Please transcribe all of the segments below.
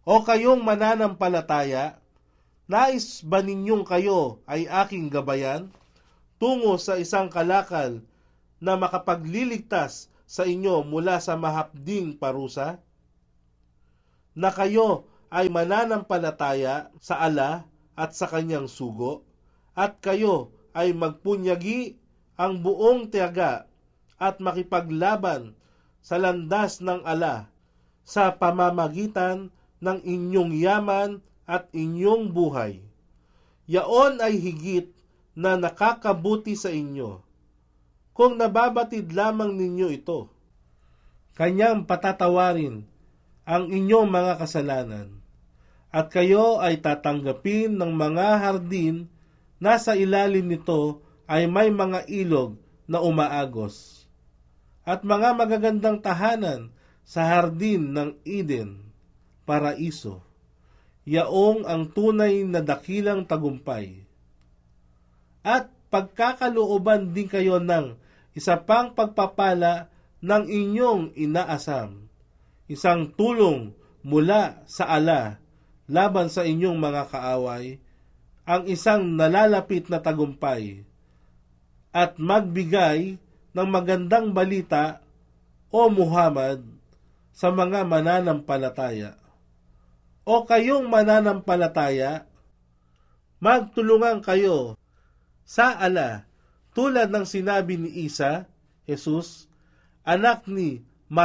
O kayong mananampalataya, nais ba ninyong kayo ay aking gabayan tungo sa isang kalakal na makapagliligtas sa inyo mula sa mahapding parusa? Na kayo ay mananampalataya sa ala at sa kanyang sugo, at kayo ay magpunyagi ang buong tiyaga at makipaglaban sa landas ng ala sa pamamagitan ng inyong yaman at inyong buhay. Yaon ay higit na nakakabuti sa inyo kung nababatid lamang ninyo ito. Kanyang patatawarin ang inyong mga kasalanan, at kayo ay tatanggapin ng mga hardin na sa ilalim nito ay may mga ilog na umaagos, at mga magagandang tahanan sa hardin ng Eden, paraiso, yaong ang tunay na dakilang tagumpay. At pagkakalooban din kayo ng isa pang pagpapala ng inyong inaasam, isang tulong mula sa ala laban sa inyong mga kaaway, ang isang nalalapit na tagumpay, at magbigay ng magandang balita, o Muhammad, sa mga mananampalataya. O kayong mananampalataya, magtulungan kayo sa ala tulad ng sinabi ni Isa, Jesus, anak ni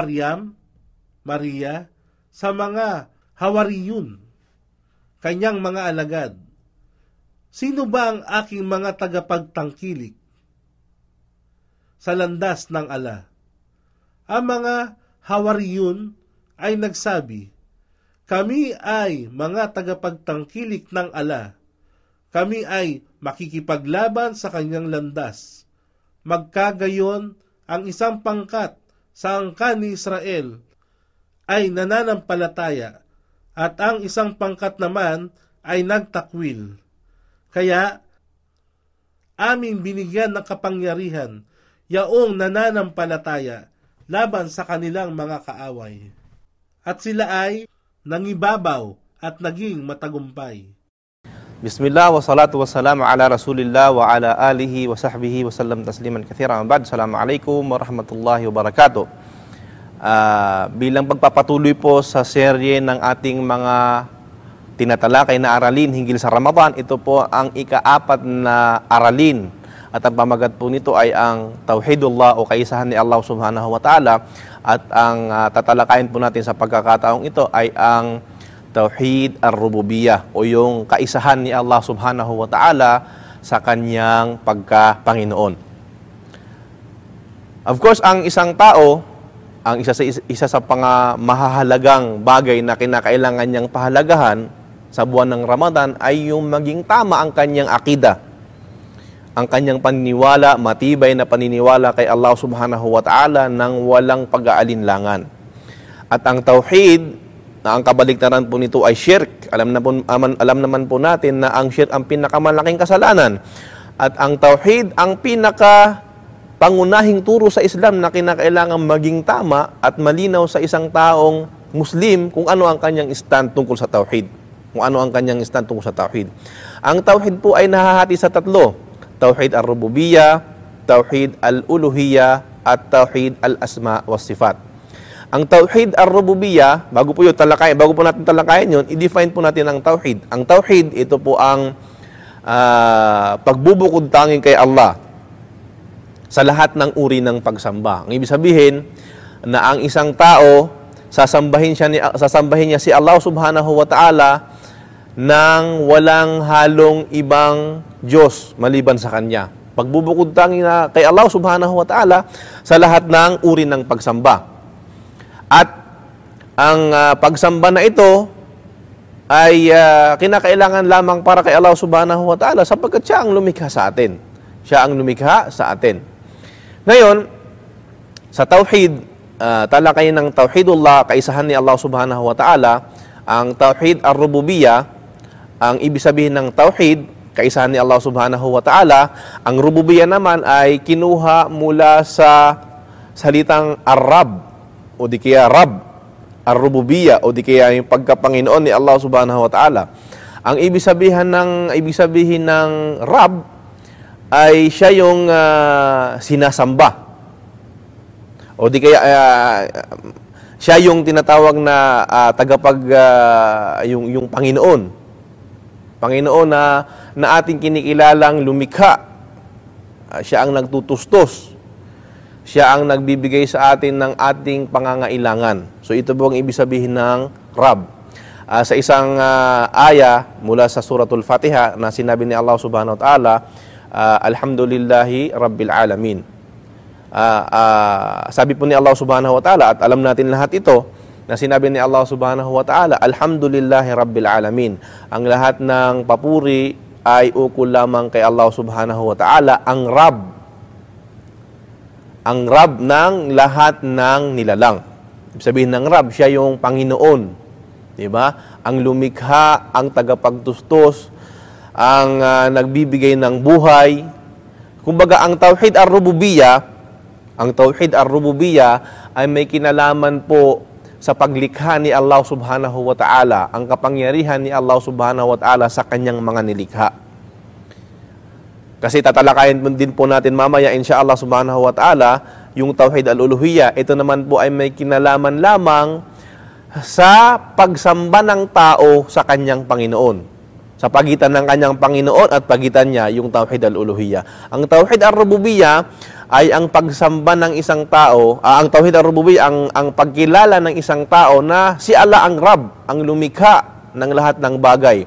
Maria, sa mga Hawariyun, kanyang mga alagad. Sino ba ang aking mga tagapagtangkilik sa landas ng ala? Ang mga Hawariyun ay nagsabi, kami ay mga tagapagtangkilik ng ala. Kami ay makikipaglaban sa kanyang landas. Magkagayon, ang isang pangkat sa angkan ni Israel ay nananampalataya, at ang isang pangkat naman ay nagtakwil. Kaya, aming binigyan ng kapangyarihan yaong nananampalataya laban sa kanilang mga kaaway. At sila ay nangibabaw at naging matagumpay. Bismillah wa salatu wa salam ala Rasulillah wa ala alihi wa sahbihi wa sallam tasliman kathira. Assalamualaikum warahmatullahi wabarakatuh. Bilang pagpapatuloy po sa serye ng ating mga tinatalakay na aralin hinggil sa Ramadan, ito po ang ika-4 na aralin. At ang pamagat po nito ay ang Tauhidullah o kaisahan ni Allah subhanahu wa ta'ala. At ang tatalakayin po natin sa pagkakataong ito ay ang Tauhid ar-Rububiyah o yung kaisahan ni Allah subhanahu wa ta'ala sa kanyang pagka-Panginoon. Of course, ang isang tao, ang isa sa mahahalagang bagay na kinakailangan niyang pahalagahan sa buwan ng Ramadan ay yung maging tama ang kanyang akida. Ang kanyang paniniwala, matibay na paniniwala kay Allah subhanahu wa ta'ala nang walang pag-aalinlangan. At ang tauhid, na ang kabaligtaran po nito ay shirk. Alam naman po natin na ang shirk ang pinakamalaking kasalanan. At ang tauhid, ang pangunahing turo sa Islam na kinakailangan maging tama at malinaw sa isang taong Muslim kung ano ang kanyang stand tungkol sa tauhid. Ang tauhid po ay nahahati sa 3. Tauhid ar-Rububiyah, Tauhid al-Uluhiyah, at Tauhid al-Asma wa Sifat. Ang Tauhid ar-Rububiyah, bago po natin talakayin yun, i-define po natin ang Tauhid. Ang Tauhid, ito po ang pagbubukod tanging kay Allah sa lahat ng uri ng pagsamba. Ang ibig sabihin na ang isang tao, sasambahin niya si Allah subhanahu wa ta'ala nang walang halong ibang Diyos maliban sa Kanya. Pagbubukod tanging kay Allah subhanahu wa ta'ala sa lahat ng uri ng pagsamba. At ang pagsamba na ito ay kinakailangan lamang para kay Allah subhanahu wa ta'ala sapagkat siya ang lumikha sa atin. Ngayon, sa tauhid, talakayin ng tauhidullah, kaisahan ni Allah subhanahu wa ta'ala, ang tauhid ar-rububiyah, ang ibig sabihin ng tauhid, kaisahan ni Allah subhanahu wa ta'ala, ang rububiyah naman ay kinuha mula sa salitang Arab o di kaya Rab. ar-rububiyya o di kaya yung pagkapanginoon ni Allah subhanahu wa ta'ala. Ang ibig sabihin ng Rabb ay siya yung sinasamba. O di kaya siya yung tinatawag na yung Panginoon. Panginoon na ating kinikilalang lumikha. Siya ang nagtutustos. Siya ang nagbibigay sa atin ng ating pangangailangan. So ito po ang ibig sabihin ng Rabb. Sa isang aya mula sa Suratul Fatiha na sinabi ni Allah subhanahu wa ta'ala, Alhamdulillahi Rabbil Alamin. Sabi po ni Allah subhanahu wa ta'ala, at alam natin lahat ito, na sinabi ni Allah subhanahu wa ta'ala, Alhamdulillahi Rabbil Alamin. Ang lahat ng papuri ay ukol lamang kay Allah subhanahu wa ta'ala, ang Rabb. Ang Rabb ng lahat ng nilalang. Ibig sabihin ng Rabb, siya yung Panginoon. Diba? Ang lumikha, ang tagapagtustos, ang nagbibigay ng buhay. Kumbaga, ang Tauhid ar-Rububiyya, ay may kinalaman po sa paglikha ni Allah subhanahu wa ta'ala, ang kapangyarihan ni Allah subhanahu wa ta'ala sa kanyang mga nilikha. Kasi tatalakayin din po natin mamaya, insyaallah subhanahu wa ta'ala, yung Tauhid al-Uluhiyya. Ito naman po ay may kinalaman lamang sa pagsamba ng tao sa kanyang Panginoon. Sa pagitan ng kanyang Panginoon at pagitan niya, yung Tauhid al-Uluhiyya. Ang Tauhid ar-Rububiyya ay ang pagsamba ng isang tao, ang Tauhid ar-Rububiyya, ang pagkilala ng isang tao na si Allah ang Rabb, ang lumikha ng lahat ng bagay.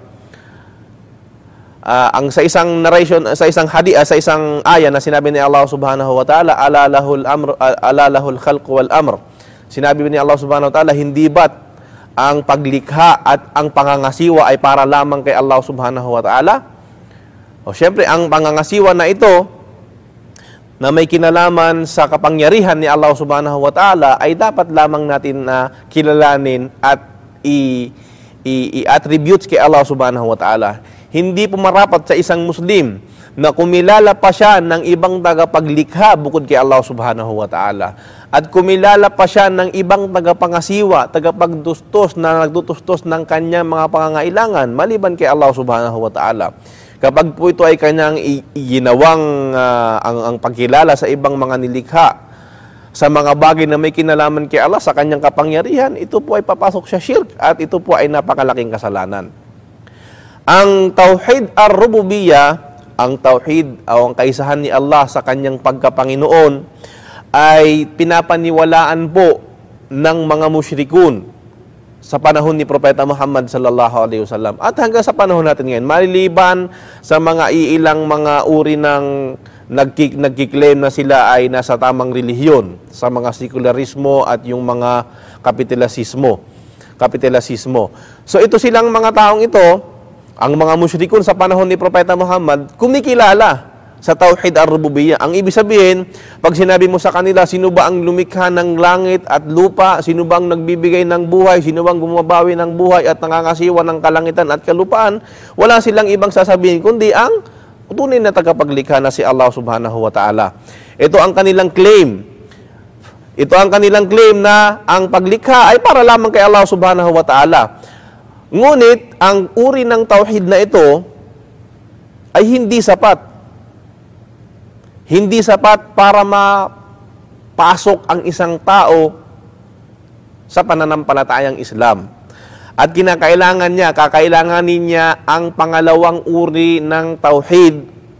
Ang sa isang narration, sa isang aya na sinabi ni Allah subhanahu wa ta'ala, ala lahul khalq wal amr. Sinabi ni Allah subhanahu wa ta'ala, hindi ba't ang paglikha at ang pangangasiwa ay para lamang kay Allah subhanahu wa ta'ala? O syempre, ang pangangasiwa na ito, na may kinalaman sa kapangyarihan ni Allah subhanahu wa ta'ala, ay dapat lamang natin na kilalanin at i-attribute kay Allah subhanahu wa ta'ala. Hindi pumarapat sa isang Muslim na kumilala pa siya ng ibang tagapaglikha bukod kay Allah subhanahu wa ta'ala. At kumilala pa siya ng ibang tagapangasiwa, tagapagtustos na nagtutustos ng kanyang mga pangangailangan maliban kay Allah subhanahu wa ta'ala. Kapag po ito ay kanyang ginawang ang pagkilala sa ibang mga nilikha, sa mga bagay na may kinalaman kay Allah sa kanyang kapangyarihan, ito po ay papasok sa shirk at ito po ay napakalaking kasalanan. Ang Tauhid ar-Rububiyya, ang Tauhid o ang kaisahan ni Allah sa kanyang pagkapanginoon, ay pinapaniwalaan po ng mga musyrikun sa panahon ni Propeta Muhammad sallallahu alaihi wasallam at hanggang sa panahon natin ngayon, maliliban sa mga iilang mga uri ng nagkiklaim na sila ay nasa tamang relihiyon, sa mga sekularismo at yung mga kapitalismo. So ito silang mga taong ito, ang mga musyrikun sa panahon ni Propeta Muhammad, kumikilala sa Tauhid ar-Rububiyya. Ang ibig sabihin, pag sinabi mo sa kanila, sino ba ang lumikha ng langit at lupa, sino ba ang nagbibigay ng buhay, sino ba ang gumabawi ng buhay at nangangasiwa ng kalangitan at kalupaan, wala silang ibang sasabihin, kundi ang tunay na tagapaglikha na si Allah subhanahu wa ta'ala. Ito ang kanilang claim. Ito ang kanilang claim na ang paglikha ay para lamang kay Allah subhanahu wa ta'ala. Ngunit, ang uri ng tauhid na ito ay hindi sapat. Hindi sapat para mapasok ang isang tao sa pananampalatayang Islam. At kakailanganin niya ang pangalawang uri ng tauhid,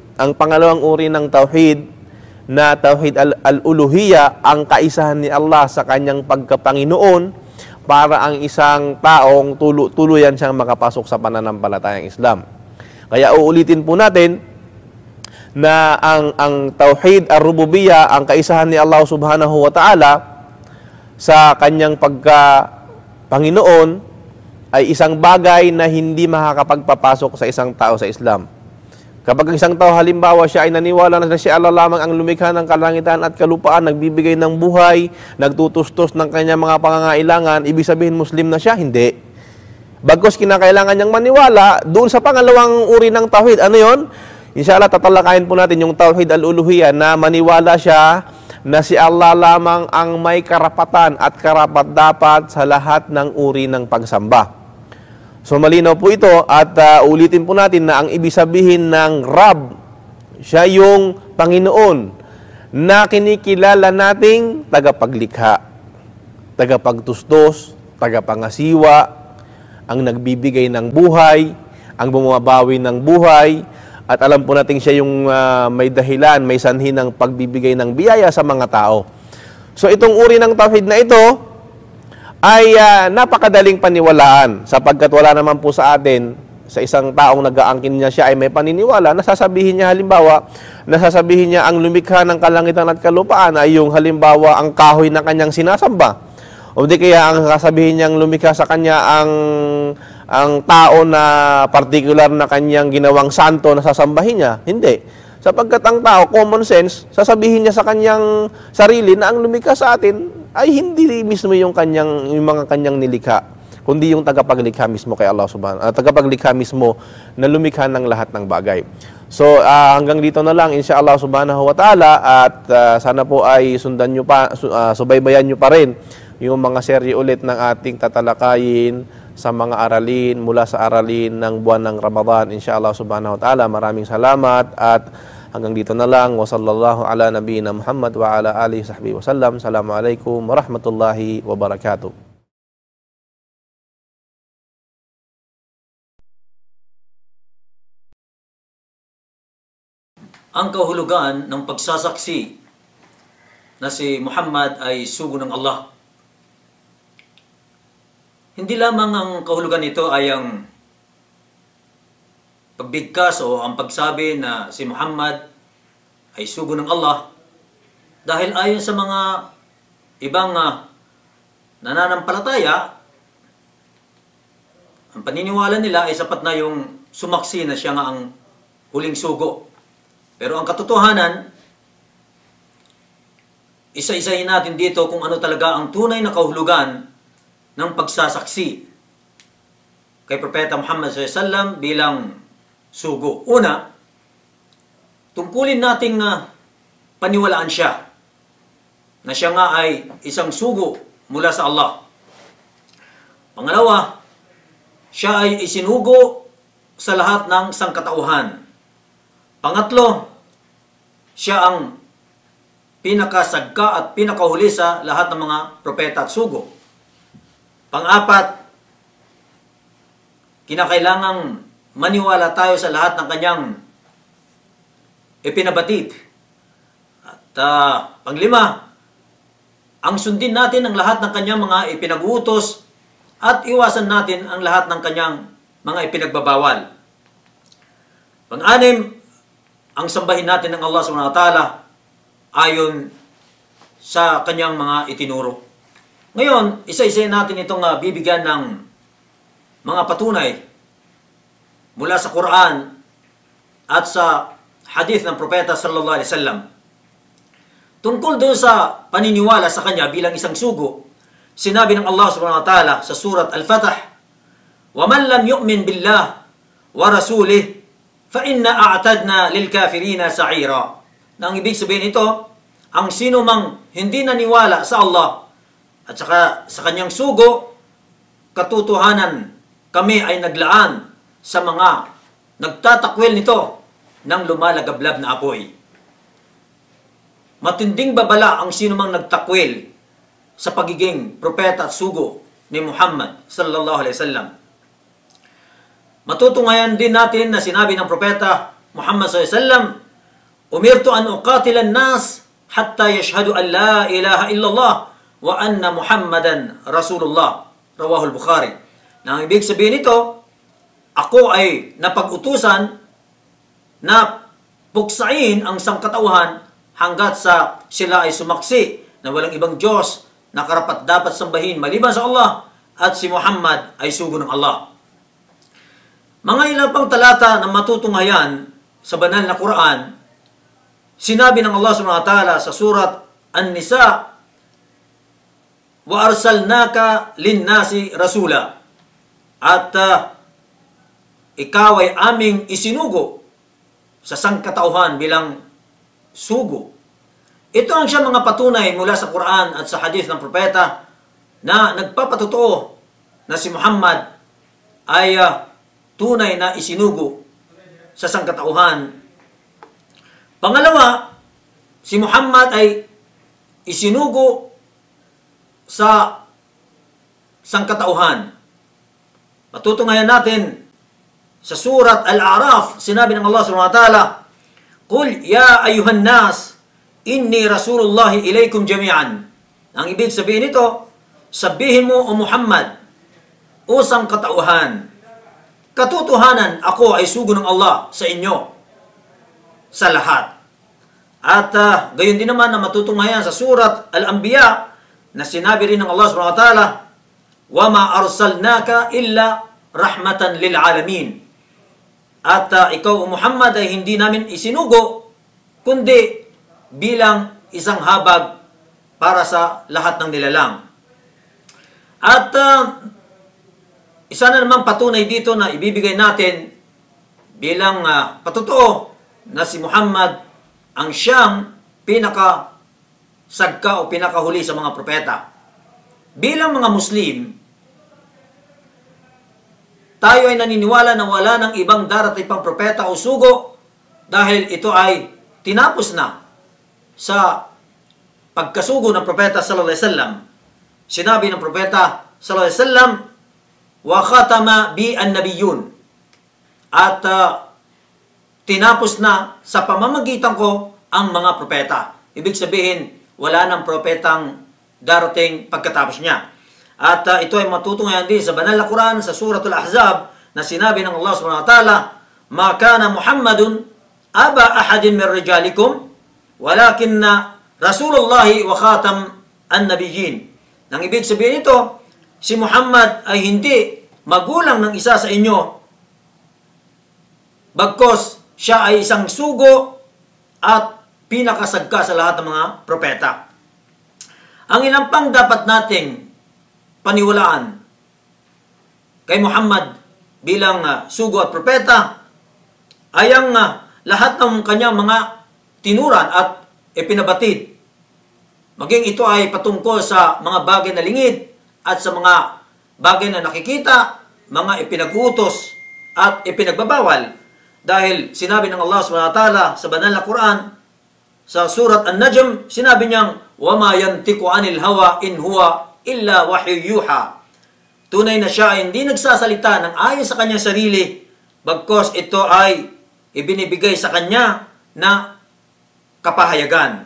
na Tauhid al-Uluhiyya, ang kaisahan ni Allah sa kanyang pagkapanginoon, para ang isang taong tuluyan siyang makapasok sa pananampalatayang Islam. Kaya uulitin po natin na ang Tauhid ar-Rububiyya, ang kaisahan ni Allah subhanahu wa ta'ala sa kanyang pagka-Panginoon, ay isang bagay na hindi makakapagpapasok sa isang tao sa Islam. Kapag ang isang tao, halimbawa, siya ay naniwala na si Allah lamang ang lumikha ng kalangitan at kalupaan, nagbibigay ng buhay, nagtutustos ng kanyang mga pangangailangan, ibig sabihin Muslim na siya? Hindi. Bagkus kinakailangan niyang maniwala doon sa pangalawang uri ng tauhid. Ano yon? Inshallah, tatalakayin po natin yung Tauhid al-Uluhiyya, na maniwala siya na si Allah lamang ang may karapatan at karapat-dapat sa lahat ng uri ng pagsamba. So malinaw po ito at ulitin po natin na ang ibig sabihin ng Rab, siya yung Panginoon na kinikilala nating tagapaglikha, tagapagtustos, tagapangasiwa, ang nagbibigay ng buhay, ang bumabawi ng buhay, at alam po natin siya yung may dahilan, may sanhi ng pagbibigay ng biyaya sa mga tao. So itong uri ng tauhid na ito ay napakadaling paniwalaan sapagkat wala naman po sa atin, sa isang taong nag-aangkin niya siya ay may paniniwala, nasasabihin niya halimbawa, nasasabihin niya ang lumikha ng kalangitan at kalupaan ay yung halimbawa ang kahoy na kanyang sinasamba. O di kaya ang sasabihin niyang lumikha sa kanya ang tao na particular na kanyang ginawang santo na sasambahin niya. Hindi. Sapagkat ang tao, common sense, sasabihin niya sa kanyang sarili na ang lumikha sa atin ay hindi mismo yung mga kanyang nilikha, kundi yung tagapaglikha mismo kay Allah subhanahu tagapaglikha mismo na lumikha ng lahat ng bagay. So hanggang dito na lang insya Allah subhanahu wa ta'ala at sana po ay sundan nyo pa, subaybayan nyo pa rin yung mga serye ulit ng ating tatalakayin sa mga aralin mula sa aralin ng buwan ng Ramadan. Inshallah subhanahu wa ta'ala. Maraming salamat at hanggang dito na lang. Wa sallallahu ala nabiyina Muhammad wa ala alihi sahbihi wa sallam. Assalamualaikum warahmatullahi wabarakatuh. Ang kahulugan ng pagsasaksi na si Muhammad ay sugo ng Allah. Hindi lamang ang kahulugan nito ay ang pagbigkas o ang pagsabi na si Muhammad ay sugo ng Allah dahil ayon sa mga ibang nananampalataya, ang paniniwala nila ay sapat na yung sumaksi na siya nga ang huling sugo. Pero ang katotohanan, isa-isahin natin dito kung ano talaga ang tunay na kahulugan ng pagsasaksi kay Propeta Muhammad SAW bilang sugo. Una, tungkulin nating paniwalaan siya na siya nga ay isang sugo mula sa Allah. Pangalawa, siya ay isinugo sa lahat ng sangkatauhan. Pangatlo, siya ang pinakasagka at pinakahuli sa lahat ng mga propeta at sugo. Pang-apat, kinakailangang maniwala tayo sa lahat ng kanyang ipinabatid. At panglima, ang sundin natin ang lahat ng kanyang mga ipinag-uutos at iwasan natin ang lahat ng kanyang mga ipinagbabawal. Pang-anim, ang sambahin natin ng Allah subhanahu wa ta'ala ayon sa kanyang mga itinuro. Ngayon, isa-isa natin itong bibigyan ng mga patunay mula sa Quran at sa hadith ng Propeta sallallahu alaihi wasallam. Tungkol doon sa paniniwala sa kanya bilang isang sugo, sinabi ng Allah subhanahu wa ta'ala sa surat Al-Fatah, وَمَنْ لَمْ يُؤْمِنْ بِاللَّهِ وَرَسُولِهِ فَإِنَّا أَعْتَدْنَا لِلْكَافِرِينَ سَعِيرًا. Nang ibig sabihin ito, ang sino mang hindi naniwala sa Allah at saka sa kanyang sugo, katotohanan kami ay naglaan sa mga nagtatakwil nito ng lumalagablab na apoy. Matinding babala ang sino mang nagtakwil sa pagiging propeta at sugo ni Muhammad sallallahu alaihi wasallam. Matutunghayan din natin na sinabi ng propeta Muhammad sallallahu alaihi wasallam, "Umirtu an uqatila an-nas hatta yashhadu an la ilaha illallah wa anna Muhammadan Rasulullah." Rawahul Bukhari. Nang ibig sabihin nito, ako ay napag-utusan na puksain ang sangkatauhan hanggat sa sila ay sumaksi na walang ibang Diyos na karapat-dapat sambahin maliban sa Allah at si Muhammad ay sugo ng Allah. Mga ilang pang talata na matutunghayan sa banal na Quran, sinabi ng Allah subhanahu wa ta'ala sa surat An-Nisa, "Wa arsalnaka lin-nasi rasula." At ikaw ay aming isinugo sa sangkatauhan bilang sugo. Ito ang siya mga patunay mula sa Quran at sa hadith ng propeta na nagpapatotoo na si Muhammad ay tunay na isinugo sa sangkatauhan. Pangalawa, si Muhammad ay isinugo sa sangkatauhan. Patutungayan natin sa surat Al-A'raf, sinabi ng Allah subhanahu wa ta'ala, "Qul ya ayuhan nas, inni rasulullahi ilaykum jami'an." Ang ibig sabihin nito, sabihin mo o Muhammad, o sangkatauhan, katotohanan ako ay sugo ng Allah sa inyo, sa lahat. At gayon din naman na matutunghayan sa surat Al-Anbiya na sinabi rin ng Allah subhanahu wa ta'ala, "Wa ma arsalnaka illa rahmatan lil alamin." At ikaw o Muhammad ay hindi namin isinugo kundi bilang isang habag para sa lahat ng nilalang. At isa na namang patunay dito na ibibigay natin bilang patotoo na si Muhammad ang siyang pinakasagka o pinakahuli sa mga propeta. Bilang mga Muslim, tayo ay naniniwala na wala ng ibang darating pang propeta o sugo dahil ito ay tinapos na sa pagkasugo ng propeta sallallahu alaihi wasallam. Sinabi ng propeta sallallahu alaihi wasallam, "Wa khatama bi an-nabiyyun." At tinapos na sa pamamagitan ko ang mga propeta. Ibig sabihin, wala ng propetang darating pagkatapos niya. At ito ay matutunghayan din sa banal na Quran sa suratul Ahzab na sinabi ng Allah subhanahu wa ta'ala, "Ma kana Muhammadun aba ahadin min rijalikum walakinna Rasulullahi wa khatam an-nabiyyin." Nang ibig sabihin ito, si Muhammad ay hindi magulang ng isa sa inyo, bagkos siya ay isang sugo at pinakasagka sa lahat ng mga propeta. Ang ilang pang dapat nating paniwalaan kay Muhammad bilang sugo at propeta ay ang lahat ng kanyang mga tinuran at ipinabatid. Maging ito ay patungkol sa mga bagay na lingid at sa mga bagay na nakikita, mga ipinag-utos at ipinagbabawal. Dahil sinabi ng Allah subhanahu wa ta'ala sa banal na Quran, sa surat An-Najm, sinabi niyang, "Wa ma yantiqu 'anil hawa in huwa illa wahyu yuha." Tunay na siya ay hindi nagsasalita ng ayon sa kanyang sarili, bagkos ito ay ibinibigay sa kanya na kapahayagan.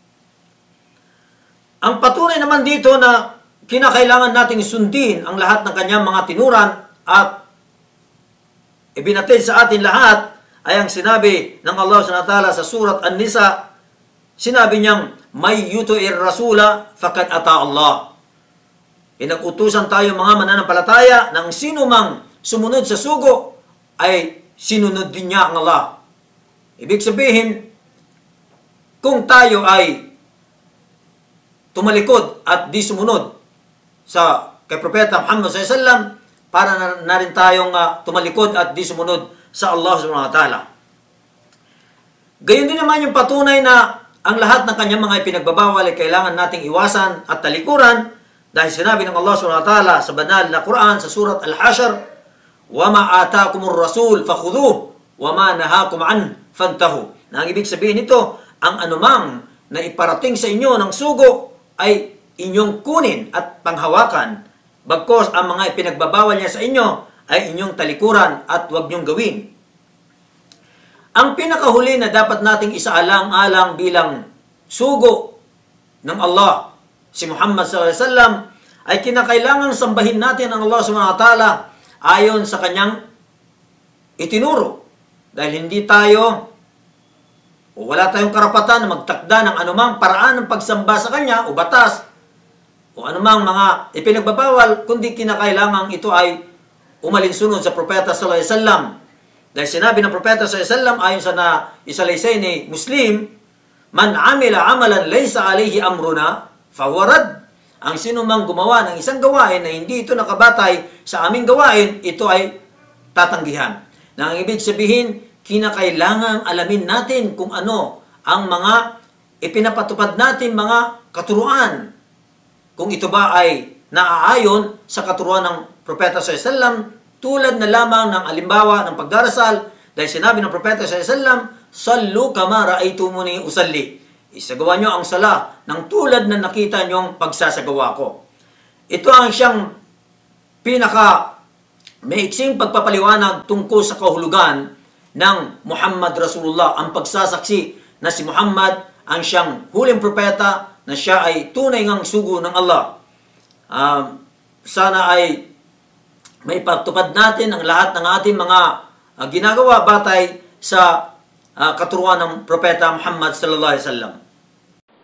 Ang patunay naman dito na kinakailangan nating sundin ang lahat ng kanyang mga tinuran at ibinatid sa atin lahat ay ang sinabi ng Allah subhanahu wa ta'ala sa surat An-Nisa. Sinabi niyang, "May yuti'ir rasula faqad ata Allah." Pinag-utusan tayo mga mananampalataya ng sino mang sumunod sa sugo ay sinunod din niya ang Allah. Ibig sabihin, kung tayo ay tumalikod at di sumunod sa kay Propeta Muhammad sallallahu alaihi wasallam, para na rin tayong tumalikod at di sumunod sa Allah subhanahu wa ta'ala. Gayon din naman yung patunay na ang lahat ng kanyang mga ipinagbabawal ay kailangan nating iwasan at talikuran dahil sinabi ng Allah subhanahu wa ta'ala sa banal na Quran sa surat Al-Hashr, "Wa ma ataakumur rasul fakhudhuhu wa ma nahakum an fantahu." Ang ibig sabihin nito, ang anumang na iparating sa inyo ng sugo ay inyong kunin at panghawakan, bagkos ang mga ipinagbabawal niya sa inyo ay inyong talikuran at huwag niyong gawin. Ang pinakahuli na dapat nating isaalang-alang bilang sugo ng Allah, si Muhammad sallallahu alaihi wasallam, ay kinakailangang sambahin natin ang Allah subhanahu wa ta'ala ayon sa kanyang itinuro. Dahil hindi tayo o wala tayong karapatan na magtakda ng anumang paraan ng pagsamba sa kanya o batas o anumang mga ipinagbabawal, kundi kinakailangang ito ay umalinsunod sa propeta sallallahu alaihi wasallam. Dahil sinabi ng propeta sallallahu alaihi wasallam ayon sa isalaysay ni Muslim, "Man amila amalan laysa alayhi amruna fawarad." Ang sino mang gumawa ng isang gawain na hindi ito nakabatay sa aming gawain, ito ay tatanggihan. Nang ibig sabihin, kinakailangang alamin natin kung ano ang mga ipinapatupad natin mga katuruan. Kung ito ba ay naaayon sa katuruan ng Propeta SAW, tulad na lamang ng alimbawa ng pagdarasal, dahil sinabi ng Propeta SAW, "Sallu kama ra'aytumuni usalli." Isagawa nyo ang sala ng tulad na nakita nyong pagsasagawa ko. Ito ang siyang pinaka maiksing pagpapaliwanag tungkol sa kahulugan ng Muhammad Rasulullah, ang pagsasaksi na si Muhammad ang siyang huling propeta, na siya ay tunay ngang sugo ng Allah. Sana ay may pagtupad natin ang lahat ng ating mga ginagawa batay sa katuruan ng Propeta Muhammad sallallahu alaihi wasallam.